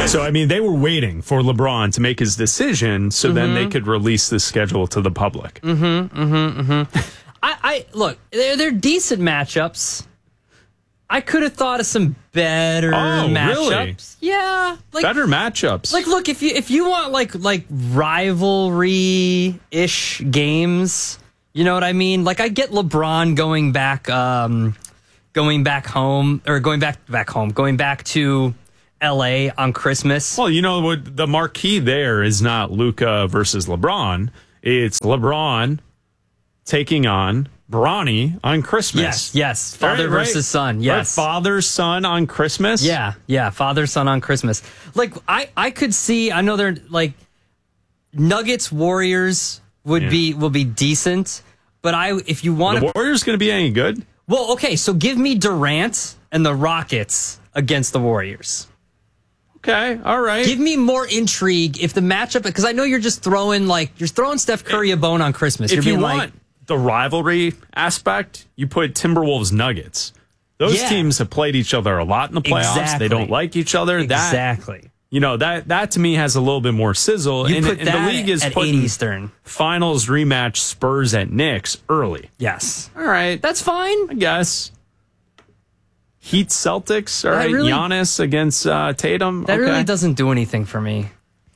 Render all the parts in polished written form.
So, I mean, they were waiting for LeBron to make his decision so then they could release the schedule to the public. I look, they're decent matchups. I could have thought of some better matchups. Really? Yeah, Better matchups. Like, look, if you want like rivalry-ish games, you know what I mean? Like, I get LeBron going back to LA on Christmas. Well, you know what? The marquee there is not Luka versus LeBron. It's LeBron taking on Bronny on Christmas. Yes. Father versus son. Yes. Right? Father, son on Christmas. Yeah. Father, son on Christmas. Like, I could see, I know they're like Nuggets, Warriors will be decent, but if you want the Warriors going to be any good? Well, okay, so give me Durant and the Rockets against the Warriors. Okay, all right. Give me more intrigue if the matchup, because I know you're just throwing Steph Curry a bone on Christmas. If you want the rivalry aspect, you put Timberwolves Nuggets. Those teams have played each other a lot in the playoffs. Exactly. They don't like each other. Exactly. That to me has a little bit more sizzle. You and put that the league is at 8 putting Eastern. Finals rematch Spurs at Knicks early. Yes. All right. That's fine. I guess. Heat Celtics. All right. Giannis against Tatum. That really doesn't do anything for me.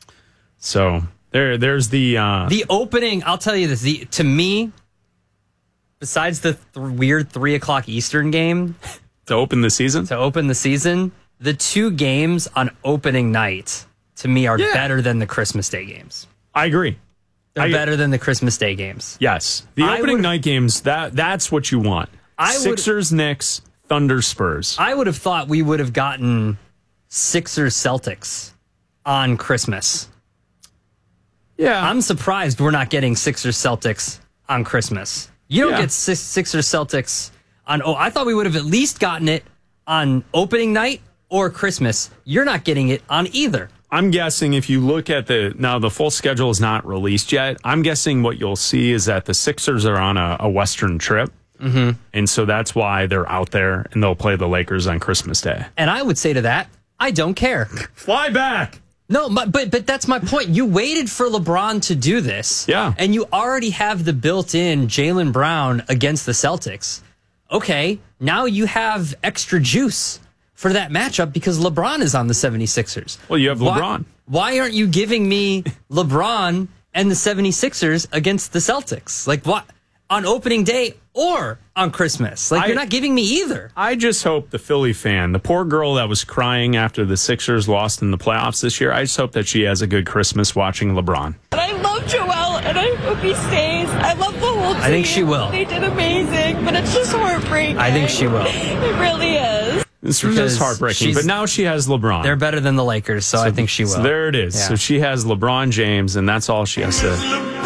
So there's the opening. I'll tell you this. To me, besides the weird 3:00 Eastern game to open the season, the two games on opening night to me are better than the Christmas Day games. I agree. They're better than the Christmas Day games. Yes, the opening night games. That's what you want. Sixers, Knicks, Thunder, Spurs. I would have thought we would have gotten Sixers, Celtics on Christmas. Yeah, I'm surprised we're not getting Sixers, Celtics on Christmas. You don't get Sixers, Celtics on. Oh, I thought we would have at least gotten it on opening night or Christmas. You're not getting it on either. I'm guessing if you look at the full schedule is not released yet. I'm guessing what you'll see is that the Sixers are on a Western trip. Mm-hmm. And so that's why they're out there and they'll play the Lakers on Christmas Day. And I would say to that, I don't care. Fly back. No, but that's my point. You waited for LeBron to do this. Yeah. And you already have the built-in Jaylen Brown against the Celtics. Okay, now you have extra juice for that matchup because LeBron is on the 76ers. Well, you have LeBron. Why aren't you giving me LeBron and the 76ers against the Celtics? Like, what? On opening day or on Christmas? Like, you're not giving me either. I just hope the Philly fan, the poor girl that was crying after the Sixers lost in the playoffs this year, I just hope that she has a good Christmas watching LeBron. And I love Joel, and I hope he stays. I love the whole team. I think she will. They did amazing, but it's just heartbreaking. I think she will. It really is. It's just heartbreaking, but now she has LeBron. They're better than the Lakers, so I think she will. So there it is. Yeah. So she has LeBron James, and that's all she has to